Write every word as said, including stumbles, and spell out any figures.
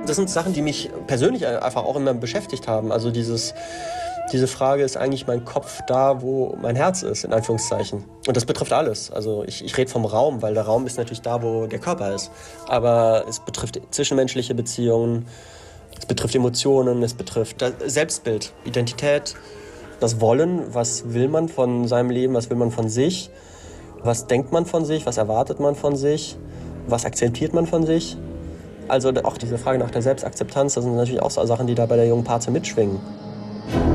Das sind Sachen, die mich persönlich einfach auch immer beschäftigt haben. Also dieses, diese Frage, ist eigentlich mein Kopf da, wo mein Herz ist, in Anführungszeichen. Und das betrifft alles. Also ich, ich rede vom Raum, weil der Raum ist natürlich da, wo der Körper ist. Aber es betrifft zwischenmenschliche Beziehungen, es betrifft Emotionen, es betrifft Selbstbild, Identität, das Wollen. Was will man von seinem Leben, was will man von sich? Was denkt man von sich, was erwartet man von sich? Was akzeptiert man von sich? Also auch diese Frage nach der Selbstakzeptanz, das sind natürlich auch so Sachen, die da bei der jungen Parze mitschwingen.